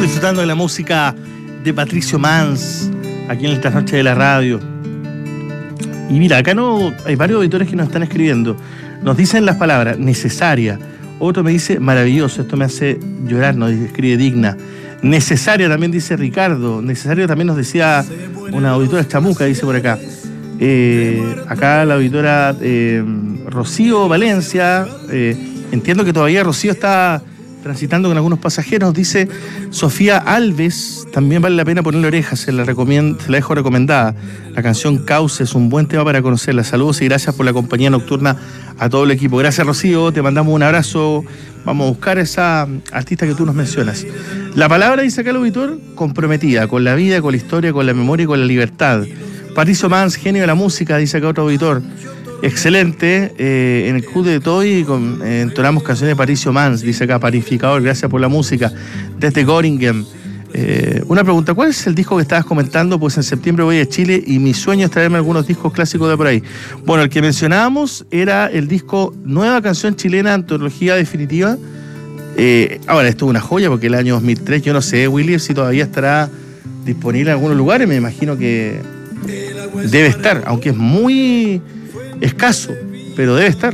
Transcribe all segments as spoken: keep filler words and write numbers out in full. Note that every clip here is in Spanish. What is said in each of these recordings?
disfrutando de la música de Patricio Mans, aquí en el Trasnoche de la Radio. Y mira, acá no hay varios auditores que nos están escribiendo. Nos dicen las palabras necesaria. Otro me dice maravilloso, esto me hace llorar, nos escribe digna. Necesaria también dice Ricardo. Necesario también nos decía una auditora chamuca, dice por acá. Eh, acá la auditora eh, Rocío Valencia, eh, entiendo que todavía Rocío está transitando con algunos pasajeros, dice Sofía Alves, también vale la pena ponerle orejas, se la, recomiendo, se la dejo recomendada. La canción Cauce es un buen tema para conocerla. Saludos y gracias por la compañía nocturna a todo el equipo. Gracias, Rocío, te mandamos un abrazo. Vamos a buscar a esa artista que tú nos mencionas. La palabra, dice acá el auditor, comprometida con la vida, con la historia, con la memoria y con la libertad. Patricio Mans, genio de la música, dice acá otro auditor. Excelente, eh, en el Club de Toy con, eh, entonamos canciones de Patricio Mans, dice acá Panificador, gracias por la música, desde Göttingen. Eh, una pregunta, ¿cuál es el disco que estabas comentando? Pues en septiembre voy a Chile y mi sueño es traerme algunos discos clásicos de por ahí. Bueno, el que mencionábamos era el disco Nueva Canción Chilena, Antología Definitiva. Eh, ahora, esto es una joya porque el año dos mil tres, yo no sé, Willy, si todavía estará disponible en algunos lugares, me imagino que debe estar, aunque es muy escaso, pero debe estar.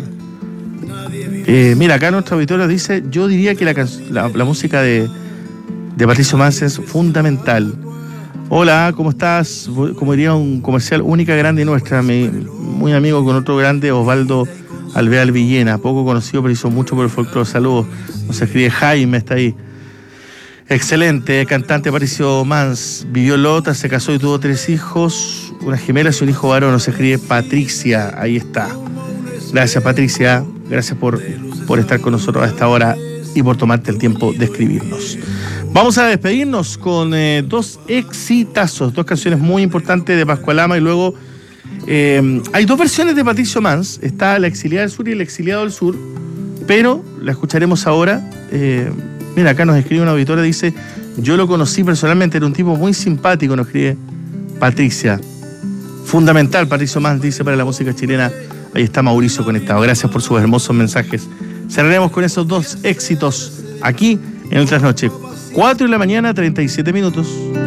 Eh, mira, acá nuestra auditora dice, yo diría que la, la, la música de, de Patricio Mans es fundamental. Hola, ¿cómo estás? Como diría un comercial, única grande nuestra, mi, muy amigo con otro grande, Osvaldo Alvear Villena, poco conocido, pero hizo mucho por el folclore. Saludos, nos escribe Jaime, está ahí. Excelente, cantante Patricio Mans, vivió en Lota, se casó y tuvo tres hijos, unas gemelas y un hijo varón, nos escribe Patricia, ahí está. Gracias, Patricia, gracias por, por estar con nosotros a esta hora y por tomarte el tiempo de escribirnos. Vamos a despedirnos con eh, dos exitazos, dos canciones muy importantes de Pascualama y luego eh, hay dos versiones de Patricio Mans, está La Exiliada del Sur y El Exiliado del Sur, pero la escucharemos ahora. Eh, mira, acá nos escribe una auditora, dice, yo lo conocí personalmente, era un tipo muy simpático, nos escribe Patricia. Fundamental, Patricio Mans, dice, para la música chilena. Ahí está Mauricio conectado. Gracias por sus hermosos mensajes. Cerraremos con esos dos éxitos aquí en el Trasnoche. cuatro de la mañana, treinta y siete minutos.